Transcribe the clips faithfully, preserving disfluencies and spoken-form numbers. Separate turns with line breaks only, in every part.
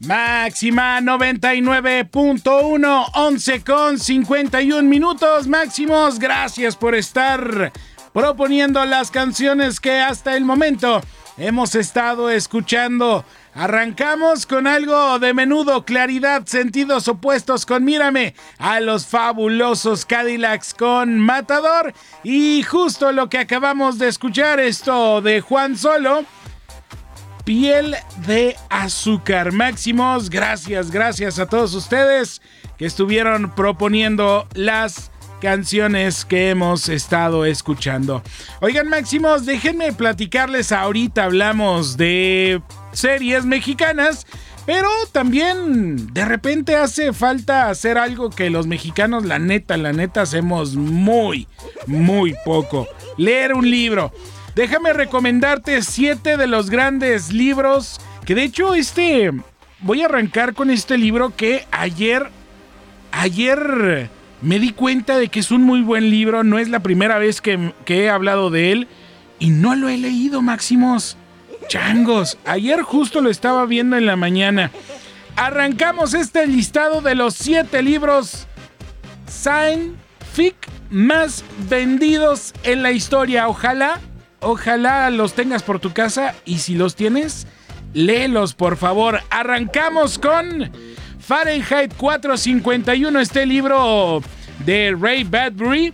Máxima noventa y nueve punto uno, once con cincuenta y un minutos. Máximos, gracias por estar proponiendo las canciones que hasta el momento hemos estado escuchando. Arrancamos con algo de Menudo, Claridad, Sentidos Opuestos con Mírame, a los fabulosos Cadillacs con Matador, y justo lo que acabamos de escuchar, esto de Juan Solo, Piel de Azúcar. Máximos, gracias, gracias a todos ustedes que estuvieron proponiendo las canciones que hemos estado escuchando. Oigan, Máximos, déjenme platicarles, ahorita hablamos de series mexicanas, pero también de repente hace falta hacer algo que los mexicanos, la neta, la neta, hacemos muy, muy poco: leer un libro. Déjame recomendarte siete de los grandes libros, que de hecho este, voy a arrancar con este libro que ayer, ayer me di cuenta de que es un muy buen libro. No es la primera vez que, que he hablado de él y no lo he leído, Máximos. Changos, ayer justo lo estaba viendo en la mañana. Arrancamos este listado de los siete libros science fiction más vendidos en la historia. Ojalá Ojalá los tengas por tu casa, y si los tienes, léelos, por favor. Arrancamos con Fahrenheit cuatrocientos cincuenta y uno, este libro de Ray Bradbury.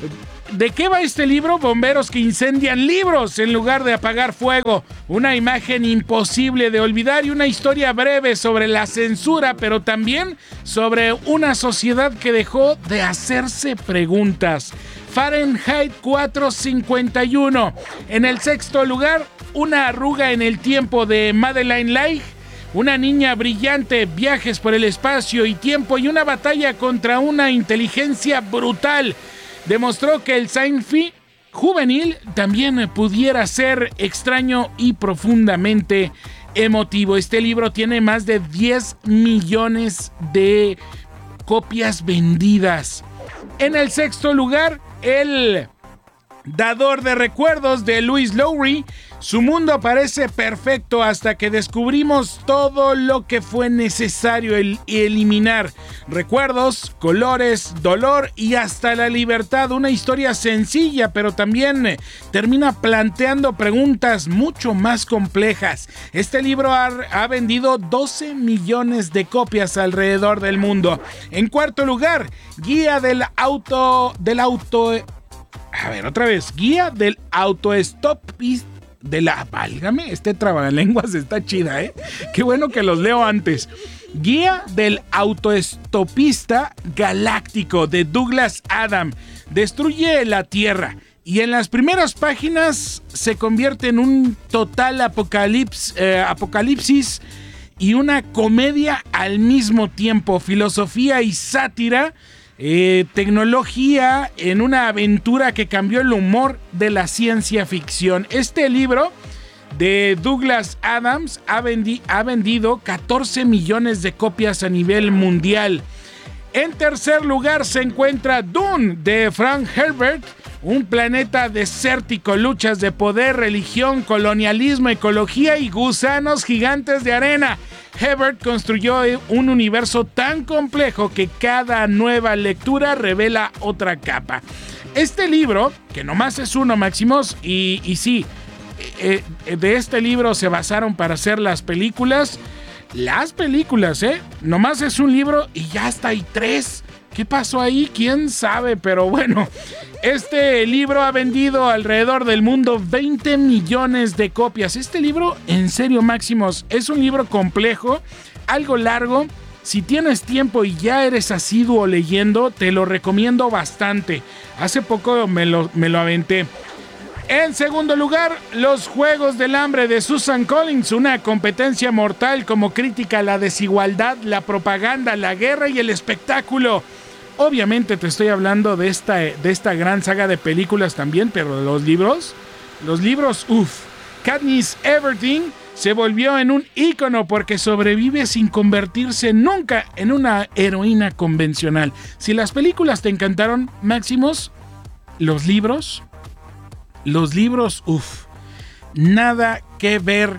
¿De qué va este libro? Bomberos que incendian libros en lugar de apagar fuego. Una imagen imposible de olvidar y una historia breve sobre la censura, pero también sobre una sociedad que dejó de hacerse preguntas. Fahrenheit cuatrocientos cincuenta y uno. En el sexto lugar, Una arruga en el tiempo, de Madeleine Leigh. Una niña brillante, viajes por el espacio y tiempo y una batalla contra una inteligencia brutal demostró que el sci-fi juvenil también pudiera ser extraño y profundamente emotivo. Este libro tiene más de diez millones de copias vendidas. En el sexto lugar, El dador de recuerdos, de Louise Lowry. Su mundo parece perfecto hasta que descubrimos todo lo que fue necesario el eliminar. Recuerdos, colores, dolor y hasta la libertad. Una historia sencilla, pero también termina planteando preguntas mucho más complejas. Este libro ha, ha vendido doce millones de copias alrededor del mundo. En cuarto lugar, Guía del auto... del auto... A ver, otra vez. Guía del autoestopista. De la, válgame, este trabalenguas está chida, ¿eh? Qué bueno que los leo antes. Guía del autoestopista galáctico, de Douglas Adams. Destruye la Tierra y en las primeras páginas se convierte en un total apocalipsis, eh, apocalipsis y una comedia al mismo tiempo. Filosofía y sátira. Eh, tecnología en una aventura que cambió el humor de la ciencia ficción. Este libro de Douglas Adams ha, vendi- ha vendido catorce millones de copias a nivel mundial. En tercer lugar se encuentra Dune, de Frank Herbert. Un planeta desértico, luchas de poder, religión, colonialismo, ecología y gusanos gigantes de arena. Herbert construyó un universo tan complejo que cada nueva lectura revela otra capa. Este libro, que nomás es uno, Máximos, y, y sí, eh, de este libro se basaron para hacer las películas. Las películas, ¿eh? Nomás es un libro y ya hasta hay tres. ¿Qué pasó ahí? ¿Quién sabe? Pero bueno, este libro ha vendido alrededor del mundo veinte millones de copias. Este libro, en serio, Máximos, es un libro complejo, algo largo. Si tienes tiempo y ya eres asiduo leyendo, te lo recomiendo bastante. Hace poco me lo, me lo aventé. En segundo lugar, Los Juegos del Hambre, de Susan Collins, una competencia mortal como crítica a la desigualdad, la propaganda, la guerra y el espectáculo. Obviamente te estoy hablando de esta, de esta gran saga de películas también, pero los libros, los libros, uff. Katniss Everdeen se volvió en un ícono porque sobrevive sin convertirse nunca en una heroína convencional. Si las películas te encantaron, Máximos, los libros, los libros, uff, nada que ver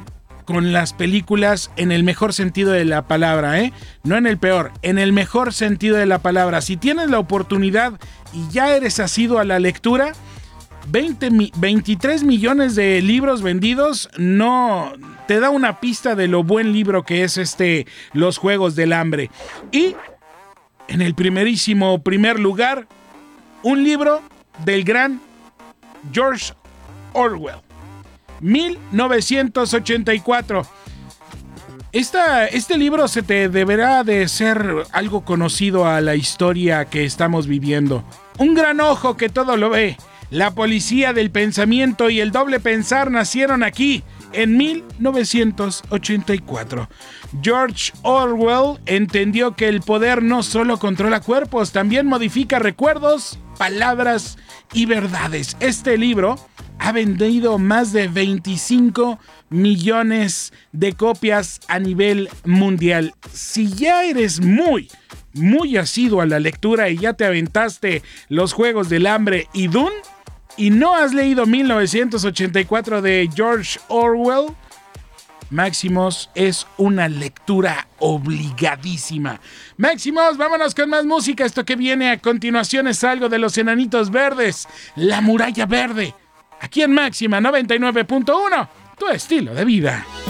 con las películas en el mejor sentido de la palabra, ¿eh? No en el peor, en el mejor sentido de la palabra. Si tienes la oportunidad y ya eres asiduo a la lectura, veinte, veintitrés millones de libros vendidos no te da una pista de lo buen libro que es este Los Juegos del Hambre. Y en el primerísimo primer lugar, un libro del gran George Orwell, mil novecientos ochenta y cuatro. Esta, este libro se te deberá de ser algo conocido a la historia que estamos viviendo. Un gran ojo que todo lo ve. La policía del pensamiento y el doble pensar nacieron aquí en mil novecientos ochenta y cuatro. George Orwell entendió que el poder no solo controla cuerpos, también modifica recuerdos, palabras y verdades. Este libro ha vendido más de veinticinco millones de copias a nivel mundial. Si ya eres muy, muy asiduo a la lectura y ya te aventaste Los Juegos del Hambre y Dune, y no has leído mil novecientos ochenta y cuatro de George Orwell, Máximos, es una lectura obligadísima. Máximos, vámonos con más música. Esto que viene a continuación es algo de Los Enanitos Verdes, La Muralla Verde. Aquí en Máxima noventa y nueve punto uno, tu estilo de vida.